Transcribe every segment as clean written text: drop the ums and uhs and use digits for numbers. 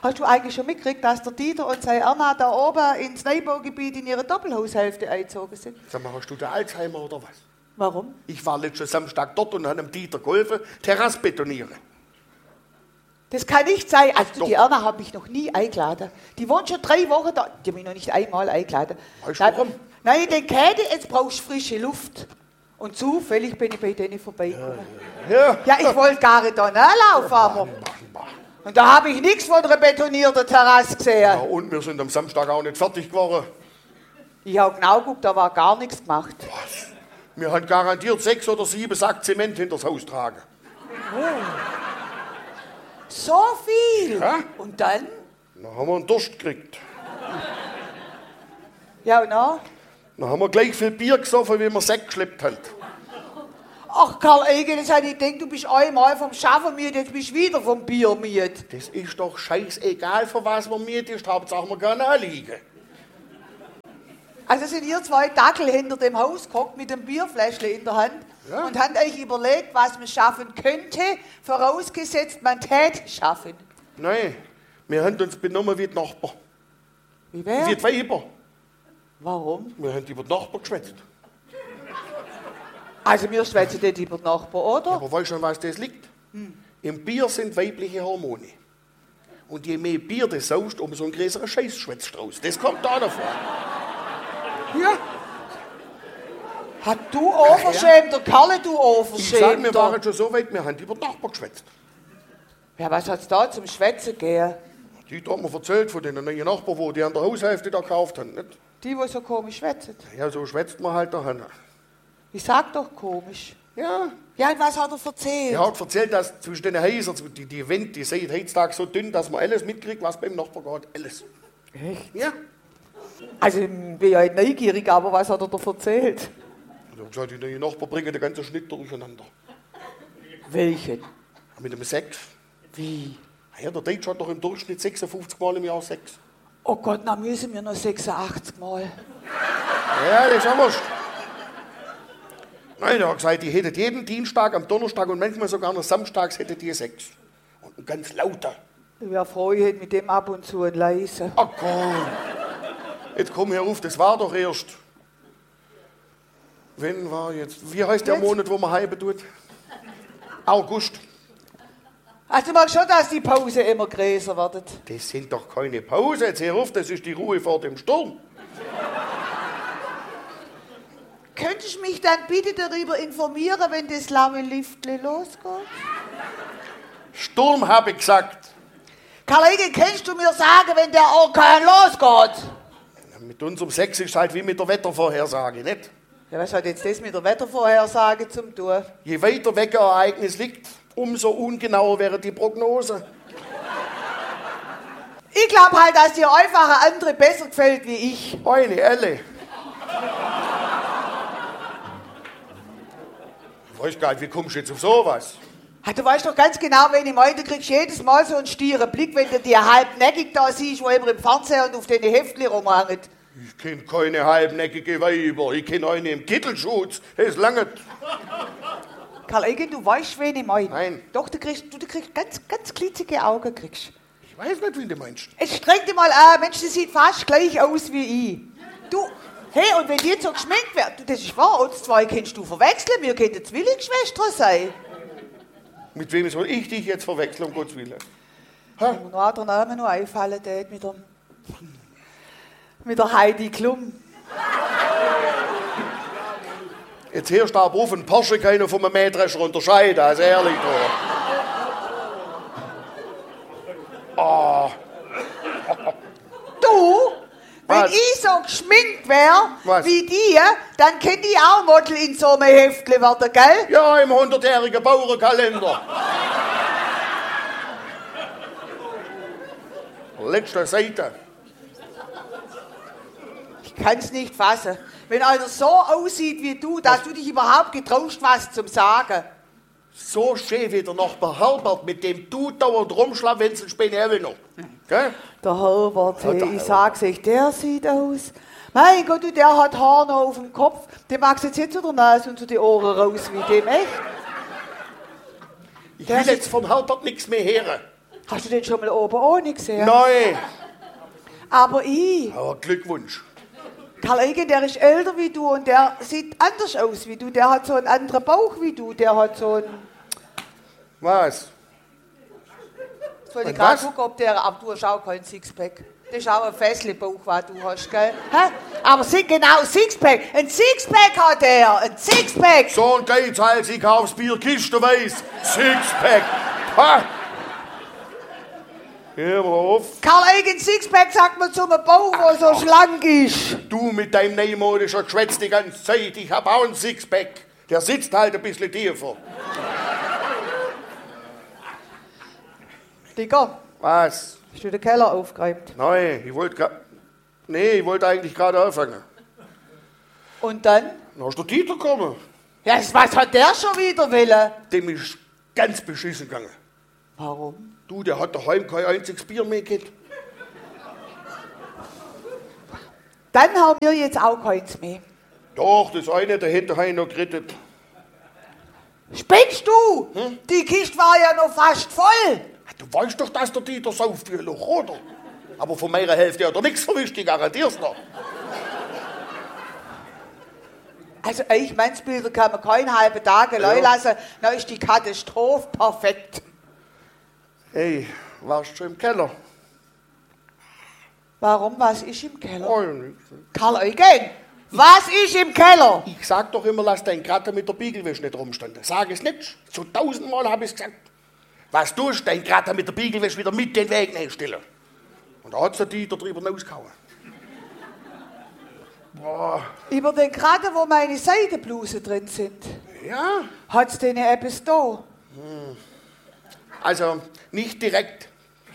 Hast du eigentlich schon mitgekriegt, dass der Dieter und seine Erna da oben ins Neubaugebiet in ihre Doppelhaushälfte eingezogen sind? Sag mal, hast du den Alzheimer oder was? Warum? Ich war letzten Samstag dort und habe dem Dieter geholfen, Terrasse betonieren. Das kann nicht sein. Also Doch. die Erna hat mich noch nie eingeladen. Die wohnt schon 3 Wochen da. Die haben mich noch nicht einmal eingeladen. Weißt du warum? Nein, ich denke, jetzt brauchst du frische Luft. Und zufällig bin ich bei denen vorbeigekommen. Ja. Ja, ich wollte gar nicht da nachlaufen, aber... Und da habe ich nichts von einer betonierten Terrasse gesehen. Ja, und wir sind am Samstag auch nicht fertig geworden. Ich habe genau geguckt, da war gar nichts gemacht. Wir haben garantiert 6 oder 7 Sack Zement hinter das Haus tragen. So viel? Ja? Und dann? Dann haben wir einen Durst gekriegt. Ja, und dann? Dann haben wir gleich viel Bier gesoffen, wie wir Sekt geschleppt haben. Ach, Karl-Ege, das hätte ich gedacht, du bist einmal vom Schaffen müde, jetzt bist du wieder vom Bier müde. Das ist doch scheißegal, für was man müde ist. Hauptsache, man kann anliegen. Also sind ihr 2 Dackel hinter dem Haus gehockt mit dem Bierfläschle in der Hand und habt euch überlegt, was man schaffen könnte, vorausgesetzt, man täte schaffen. Nein, wir haben uns benommen wie die Nachbarn. Wie wer? Wie die Weiber. Warum? Wir haben über die Nachbarn geschwätzt. Also wir schwätzen nicht über die Nachbarn, oder? Aber weißt du, an was das liegt? Im Bier sind weibliche Hormone. Und je mehr Bier du saust, umso ein größerer Scheiß schwätzt raus. Das kommt da davon. Ja. Hat du overschämt, der Kalle, du Ich sag, wir overschämt. waren schon so weit, wir haben über die Nachbarn geschwätzt. Ja, was hat's da zum Schwätzen gegeben? Die hat mir erzählt von den neuen Nachbarn, wo die an der Haushälfte da gekauft haben. Nicht? Die so komisch schwätzen. Ja, so schwätzt man halt daheim. Ich sag doch komisch. Ja. Ja, und was hat er erzählt? Er hat erzählt, dass zwischen den Häusern, die Wände, die sind heutzutage so dünn, dass man alles mitkriegt, was beim Nachbarn geht. Alles. Echt? Ja. Also, ich bin ja nicht neugierig, aber was hat er da erzählt? Und er hat gesagt, die neuen Nachbarn bringen den ganzen Schnitt durcheinander. Welchen? Mit einem 6. Wie? Ja, der Deutsche hat doch im Durchschnitt 56 Mal im Jahr 6. Oh Gott, na müssen wir noch 86 Mal. Ja, das haben wir's. Nein, er hat gesagt, die hätten jeden Dienstag, am Donnerstag und manchmal sogar noch samstags hätte die 6. Und ein ganz lauter. Ich wäre froh, ich hätte mit dem ab und zu ein leise. Ach komm. Jetzt komm hier auf, das war doch erst. Wenn war jetzt? Wie heißt der Jetzt? Monat, wo man heim tut? August. Also du magst schon, dass die Pause immer größer wird. Das sind doch keine Pause. Jetzt hör auf, das ist die Ruhe vor dem Sturm. Könntest du mich dann bitte darüber informieren, wenn das laue Liftle losgeht? Sturm, habe ich gesagt. Karl-Ege, kannst du mir sagen, wenn der Orkan losgeht? Mit unserem Sex ist halt wie mit der Wettervorhersage, nicht? Ja, was hat jetzt das mit der Wettervorhersage zum tun? Je weiter weg ein Ereignis liegt, umso ungenauer wäre die Prognose. Ich glaube halt, dass dir einfach eine andere besser gefällt wie ich. Eine, Elle. Ich weiß gar nicht, wie kommst du jetzt auf sowas? Ah, du weißt doch ganz genau, wenn ich meine, du kriegst jedes Mal so einen stieren Blick, wenn du die halbnäckig da siehst, wo immer im Fernseher und auf den Heftchen rumhängt. Ich kenne keine halbnäckige Weiber, ich kenne eine im Kittelschutz, das lange. Karl-Ege, du weißt, wen ich meine. Nein. Doch, du kriegst ganz klitzige Augen. Kriegst. Ich weiß nicht, wie du meinst. Jetzt streng dich mal an, Mensch, das sieht fast gleich aus wie ich. Du, hey, und wenn die jetzt so geschminkt wird, du, das ist wahr, uns 2 kannst du verwechseln, wir könnten Zwillingsschwestern sein. Mit wem soll ich dich jetzt verwechseln, um Gottes Willen? Wenn mir noch ein anderer Name noch einfallen tät, mit der Heidi Klum. Jetzt hörst du aber auf, einen Porsche keiner von einem Mähdrescher unterscheiden, also ehrlich. Oh. Du, wenn Was? ich so geschminkt wäre Was? wie die, dann könnte ich auch Model in so einem Heftchen werden, gell? Ja, im 100-jährigen Bauernkalender. Letzte Seite. Ich kann's nicht fassen. Wenn einer so aussieht wie du, dass du dich überhaupt getraust, was zum Sagen. So schön wie der Nachbar Herbert, mit dem du dauernd rumschlawenzeln, spielen noch. Gell? Der Herbert, Ja, der ich sag's euch, der sieht aus. Mein Gott, du, der hat Haar noch auf dem Kopf. Dem magst jetzt zu der Nase und zu den Ohren raus wie dem, echt? Ich Der will sieht- jetzt vom Herbert nichts mehr hören. Hast du den schon mal oben ohne gesehen? Nein. Aber ich. Aber Glückwunsch. Karl-Eugen, der ist älter wie du und der sieht anders aus wie du. Der hat so einen anderen Bauch wie du. Der hat so einen... Was? Jetzt wollte ich Und gerade was? gucken, ob der... Aber du hast auch keinen Sixpack. Das ist auch ein Fässlebauch, was du hast, gell? Hä? Aber genau, Sixpack. Ein Sixpack hat er. Ein Sixpack. So ein Geizhals, ich kauf's Bier kistenweise. Sixpack. Ha! Hör mal auf. Karl-Eugen, Sixpack sagt man zu einem Bauch, der so schlank ist. Du mit deinem neumodischen Geschwätz die ganze Zeit. Ich hab auch einen Sixpack. Der sitzt halt ein bisschen tiefer. Digga, Was? hast du den Keller aufgeräumt? Nein, ich wollte eigentlich gerade anfangen. Und dann? Dann ist der Dieter gekommen. Ja, was hat der schon wieder wollen? Dem ist ganz beschissen gegangen. Warum? Du, der hat daheim kein einziges Bier mehr gehabt. Dann haben wir jetzt auch keins mehr. Doch, das eine, der hätte daheim noch gerettet. Spinnst du? Die Kiste war ja noch fast voll. Du weißt doch, dass der Dieter sauft wie ein Loch, oder? Aber von meiner Hälfte hat er nichts verwischt, ich garantier's noch. Also Eichmannsbilder kann man keinen halben Tag allein lassen, dann ist die Katastrophe perfekt. Hey, warst du schon im Keller? Warum? Was ist im Keller? Oh, nix. Karl-Eugen, was ist im Keller? Ich sag doch immer, lass dein Kratter mit der Biegelwäsche nicht rumstehen. Sag es nicht. So 1000-mal habe ich gesagt. Was tust, dein Kratter mit der Biegelwäsche wieder mit den Wegen einstellen. Und da hat's der Dieter drüber rausgehauen. Boah. Über den Kragen, wo meine Seidenblusen drin sind, Ja, hat's denn etwas da? also nicht direkt.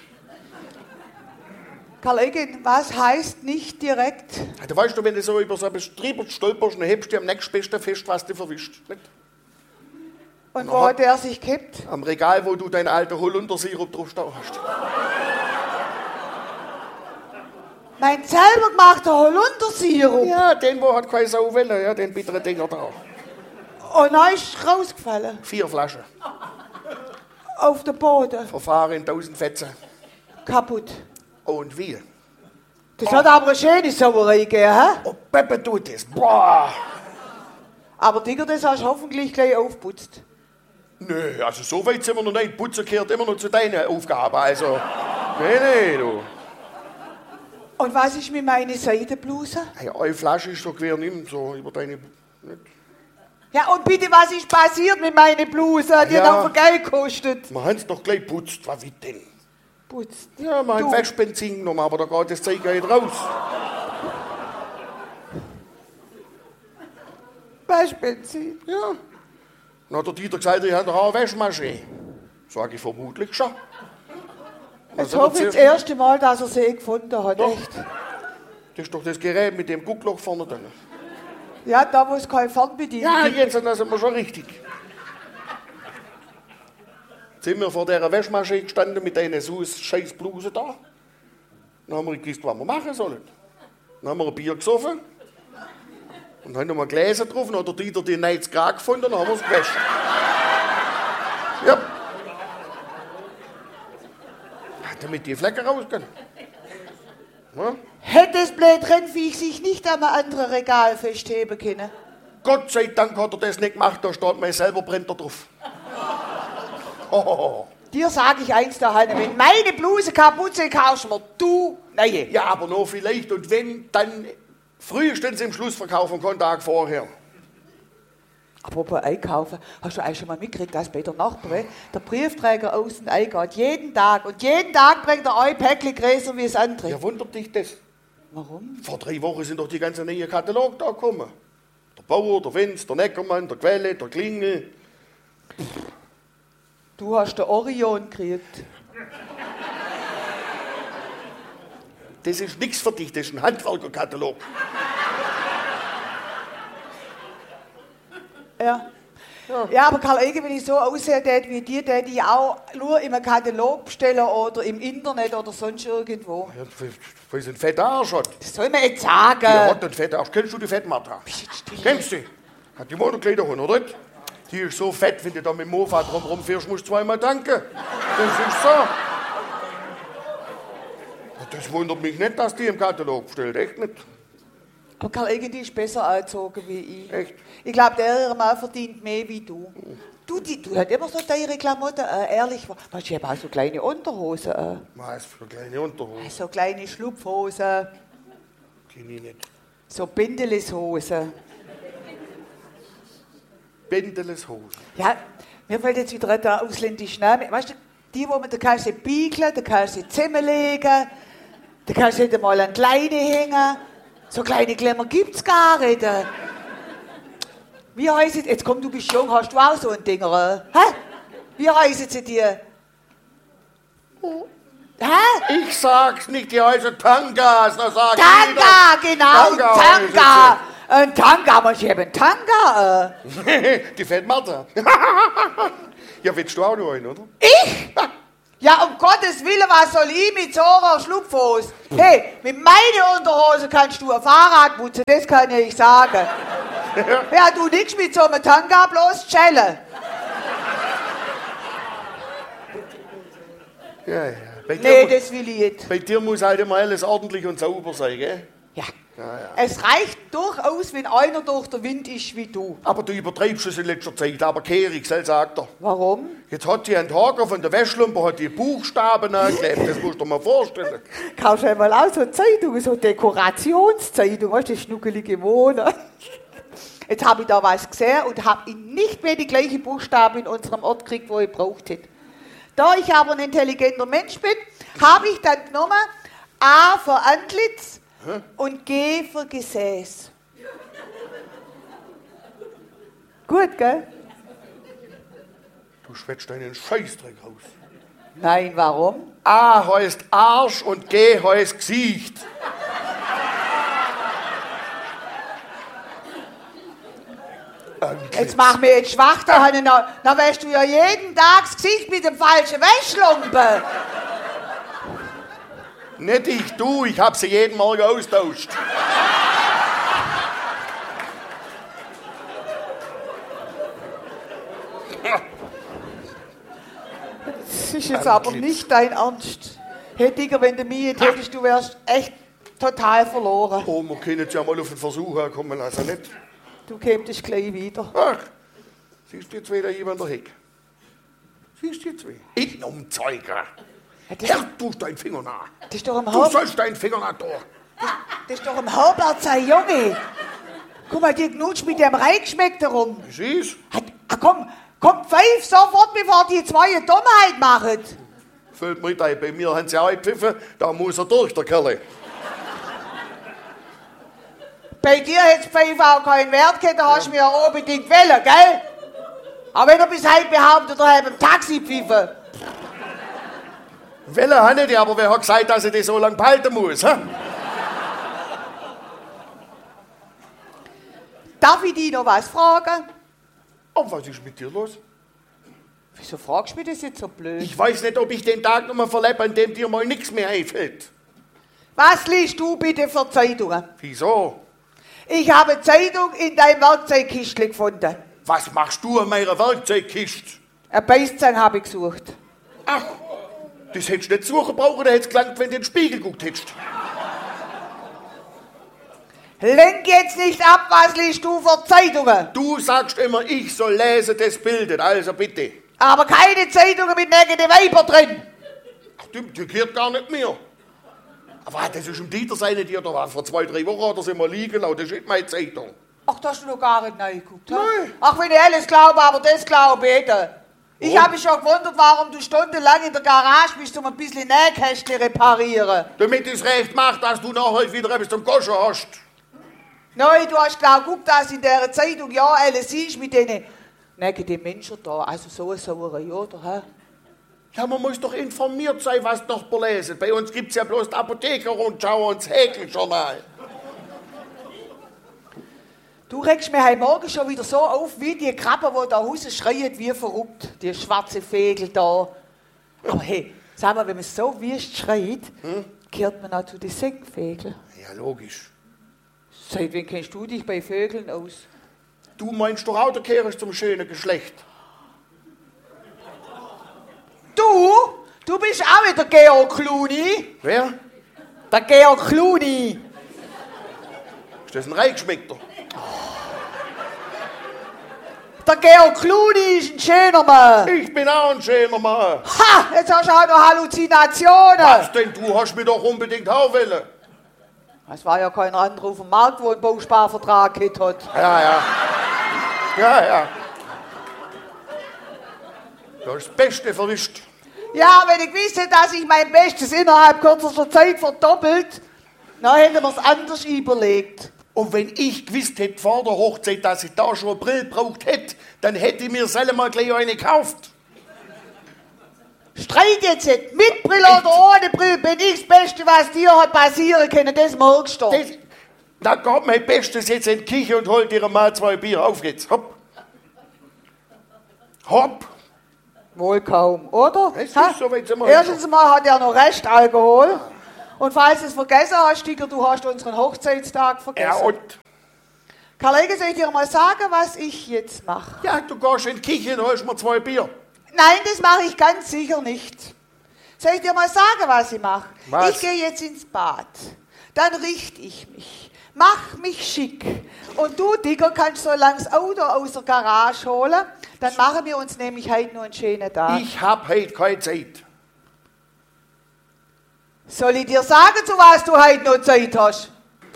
Karl-Eugen, was heißt nicht direkt? Du weißt doch, wenn du so über so etwas drüber stolperst, dann hebst du am nächstbesten fest, was du verwischt. Nicht? Und wo hat der sich gekippt? Am Regal, wo du deinen alten Holundersirup drauf stehen hast. Mein selber gemachter Holundersirup. Ja, den, wo hat keine Sau wollen, ja, den bitteren Dinger da. Und dann ist es rausgefallen. 4 Flaschen. Auf den Boden. Verfahren in 1000 Fetzen. Kaputt. Und wie? Das hat aber eine schöne Sauerei gegeben, hä? Oh, Peppe tut das. Boah. Aber Digga, das hast du hoffentlich gleich aufgeputzt. Nö, also so weit sind wir noch nicht. Putzen gehört immer noch zu deinen Aufgaben. Also, nee, du. Und was ist mit meiner Seidenbluse? Hey, eine Flasche ist so quer nimm, so über deine... Nicht? Ja, und bitte, was ist passiert mit meiner Bluse? Die Ja. hat auch Geld gekostet. Wir haben es doch gleich putzt. Was wie denn? Putzt. Ja, wir haben Du. Waschbenzin genommen, aber da geht das Zeug ja nicht raus. Waschbenzin. Ja. Dann hat der Dieter gesagt, ich habe doch auch eine Waschmaschine. Sag ich vermutlich schon. Jetzt Also, hoffe ich das erste Mal, dass er sie gefunden hat. Doch. Echt. Das ist doch das Gerät mit dem Guckloch vorne drin. Ja, da wo es keine Fernbedienung Ja, gibt. jetzt sind wir schon richtig. Jetzt sind wir vor dieser Waschmaschine gestanden mit einer so scheiß Bluse da. Dann haben wir gewusst, was wir machen sollen. Dann haben wir ein Bier gesoffen. Und dann haben wir Gläser drauf. Dann hat der Dieter den 90 Grad gefunden. Dann haben wir es gewäscht. Ja. Damit die Flecken rausgehen. Ja. Hätte das blöd Rennviech sich nicht an einem anderen Regal festheben können. Gott sei Dank hat er das nicht gemacht. Da steht mir selber brennt er drauf. Oh. Dir sage ich eins daheim, wenn meine Bluse kaputt ist, kaufst du mir du neue. Ja, aber nur vielleicht. Und wenn, dann frühestens im Schlussverkauf am Konntag vorher. Apropos einkaufen, hast du eigentlich schon mal mitgekriegt, dass bei der Nachbarin der Briefträger außen eingeht? Jeden Tag. Und jeden Tag bringt er ein Päckchen größer wie das andere. Ja, wundert dich das? Warum? Vor 3 Wochen sind doch die ganzen neuen Kataloge da gekommen. Der Bauer, der Vinz, der Neckermann, der Quelle, der Klingel. Du hast den Orion gekriegt. Das ist nichts für dich, das ist ein Handwerkerkatalog. Ja. Ja, aber Karl-Eugen, wenn ich so aussehe wie dir, hätte ich auch nur im Katalog bestellen oder im Internet oder sonst irgendwo. Ja, weil sie einen fetten Arsch hat. Das soll man jetzt sagen. Die hat einen fetten Arsch. Kennst du die Fettmartha? Bist jetzt still. Kennst du die? Hat die Motorkleider oder nicht? Die ist so fett, wenn du da mit dem Mofa drumherum fährst, musst du zweimal danken. Das ist so. Das wundert mich nicht, dass die im Katalog bestellt, echt nicht. Aber Karl, irgendwie ist besser angezogen wie ich. Echt? Ich glaube, der Mann verdient mehr wie du. Du hast immer so teure Klamotten, ehrlich. Ich habe auch so kleine Unterhosen. Was für kleine Unterhosen? So kleine Schlupfhosen. Kenne ich nicht. So Bindeleshosen. Bindeleshosen. Ja, mir fällt jetzt wieder der ausländische Name. Weißt du, die, wo man da kannst du biegeln, da kannst du zusammenlegen, da kannst du nicht einmal an die Leine hängen. So kleine Klemmer gibt's gar nicht. Wie heißt es? Jetzt komm, du bist jung, hast du auch so ein Dinger? Hä? Wie heißen sie dir? Hä? Ich sag's nicht, die heißen Tangas. Da sag Tanga, genau, Tanga. Ein Tanga, aber ich habe einen Tanga. Die fällt Martha. Ja, willst du auch noch einen, oder? Ich? Ja, um Gottes Willen, was soll ich mit so einer Schlupfhose? Hey, mit meiner Unterhose kannst du ein Fahrrad putzen, das kann ich sagen. Ja, du nix mit so einem Tanga, bloß chillen. Ja. Nee, das will ich nicht. Bei dir muss halt immer alles ordentlich und sauber sein, gell? Ja. Ja. Es reicht durchaus, wenn einer durch den Wind ist wie du. Aber du übertreibst es in letzter Zeit, aber Kehrig, sagt er. Warum? Jetzt hat die ein Hager von der Wäschlampe, hat die Buchstaben angeklebt, das musst du dir mal vorstellen. Kaufst du einmal auch so Zeitungen, so Dekorationszeitungen, weißt du, die schnuckelige Wohner. Jetzt habe ich da was gesehen und habe nicht mehr die gleichen Buchstaben in unserem Ort gekriegt, wo ich braucht hätte. Da ich aber ein intelligenter Mensch bin, habe ich dann genommen A für Antlitz und G für Gesäß. Gut, gell? Du schwätzt deinen Scheißdreck raus. Nein, warum? A heißt Arsch und G heißt Gesicht. Jetzt mach mir jetzt schwach, dann wäschst du ja jeden Tag das Gesicht mit dem falschen Wäschlumpen. Nicht ich, du, ich hab sie jeden Morgen austauscht. Das ist jetzt aber nicht dein Ernst. Hey Digga, wenn du mich jetzt hättest, du wärst echt total verloren. Oh, wir können jetzt ja mal auf den Versuch kommen, also nicht. Du kämst gleich wieder. Ach, siehst du jetzt wieder jemand der Heck? Siehst du jetzt wieder? Ich Umzeuger. Herr, du deinen Finger nach. Das ist doch Du sollst deinen Finger nach da. Das ist doch im Herbert sein Junge. Guck mal, die knutscht mit dem reingeschmeckt herum. Siehst Komm, pfeif sofort, bevor die zwei eine Dummheit machen. Fällt mir ein, bei mir haben sie auch gepfiffen, da muss er durch, der Kerl. Bei dir hätte Pfeife auch keinen Wert gehabt, da hast du mir ja unbedingt wollen, gell? Aber wenn er bis heute behauptet, er habe im Taxi pfiffen. Welle habe ich, aber wer hat gesagt, dass ich das so lange behalten muss? He? Darf ich dich noch was fragen? Oh, was ist mit dir los? Wieso fragst du mich das jetzt so blöd? Ich weiß nicht, ob ich den Tag noch mal verlebe, an dem dir mal nichts mehr einfällt. Was liest du bitte für Zeitungen? Wieso? Ich habe Zeitung in deinem Werkzeugkistchen gefunden. Was machst du an meiner Werkzeugkiste? Ein Beißzahn habe ich gesucht. Ach, das hättest du nicht suchen brauchen, da hättest du gelangt, wenn du in den Spiegel geguckt hättest. Lenk jetzt nicht ab, was liest du für Zeitungen? Du sagst immer, ich soll lesen, das bildet, also bitte. Aber keine Zeitungen mit nackten Weiber drin. Ach, die gehört gar nicht mehr. Aber das ist im Dieter seine, die da war vor 2-3 Wochen, hat er sie mal liegen lassen, das ist nicht meine Zeitung. Ach, da hast du noch gar nicht reingeguckt. Nein. Ach, wenn ich alles glaube, aber das glaube ich nicht. Ich habe mich schon gewundert, warum du stundenlang in der Garage bist, um ein bisschen Nähkästchen reparieren. Damit es recht macht, dass du nachher wieder etwas zum Goschen hast. Nein, du hast genau geguckt, dass in dieser Zeitung ja alles ist mit diesen nackten Menschen da. Also so eine Sauerei, oder? Hä? Ja, man muss doch informiert sein, was noch lesen. Bei uns gibt es ja bloß die Apotheker-Rundschau und das Häkeljournal. Du regst mir heute Morgen schon wieder so auf, wie die Krabben, die da raus schreien, wie verrückt. Die schwarze Vögel da. Aber hey, sag mal, wenn man so wüst schreit, gehört man auch zu den Singvögeln. Ja, logisch. Seit wann kennst du dich bei Vögeln aus? Du meinst doch auch, der Kerl ist zum schönen Geschlecht. Du? Du bist auch wieder Georg Clooney. Wer? Der Georg Clooney. Ist das ein Reingeschmeckter? Der Georg Clooney ist ein schöner Mann. Ich bin auch ein schöner Mann. Ha, jetzt hast du auch noch Halluzinationen. Was denn? Du hast mich doch unbedingt haben wollen. Es war ja kein anderer auf dem Markt, wo einen Bausparvertrag gehabt hat. Ja. Ja. Du hast das Beste verwischt. Ja, wenn ich wüsste, dass ich mein Bestes innerhalb kürzester Zeit verdoppelt, dann hätten wir es anders überlegt. Und wenn ich gewusst hätte vor der Hochzeit, dass ich da schon eine Brille gebraucht hätte, dann hätte ich mir selber mal gleich eine gekauft. Streit jetzt nicht, mit Brille oder ohne Brille, bin ich das Beste, was dir hat passieren können, das merkst du. Da gab mein Bestes jetzt in die Küche und holt dir mal 2 Bier. Auf geht's. Hopp. Hopp. Wohl kaum, oder? Es ist so, weit sind wir Erstens mal hat er noch Restalkohol. Und falls du es vergessen hast, Sticker, du hast unseren Hochzeitstag vergessen. Ja, und? Karl-Ege, soll ich dir mal sagen, was ich jetzt mache? Ja, du gehst in die Küche und holst mir 2 Bier. Nein, das mache ich ganz sicher nicht. Soll ich dir mal sagen, was ich mache? Was? Ich gehe jetzt ins Bad. Dann richte ich mich. Mach mich schick. Und du, Dicker, kannst so lange das Auto aus der Garage holen. Dann machen wir uns nämlich heute nur einen schönen Tag. Ich hab heute keine Zeit. Soll ich dir sagen, zu was du heute noch Zeit hast?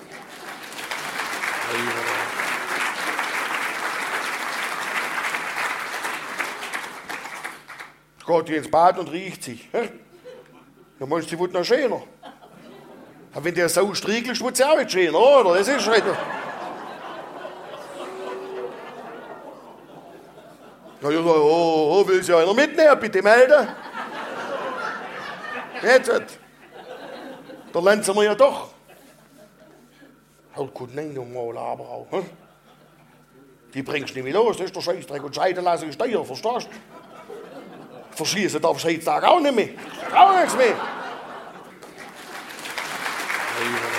Geht ins Bad und riecht sich. Dann meinst du, die wird noch schöner. Aber wenn der Sau striegelst, wird sie auch nicht schöner, oder? Das ist halt. Na ja, oh, will sie einer mitnehmen? Bitte melden. Jetzt. Da lernen sie mir ja doch. Halt gut, nein, normal, aber auch. Die bringst du nicht mehr los, das ist der Scheißdreck. Und scheiden lassen ist Steuer, verstehst du? Verschießen darf ich heutzutage auch nicht mehr. Auch nichts mehr.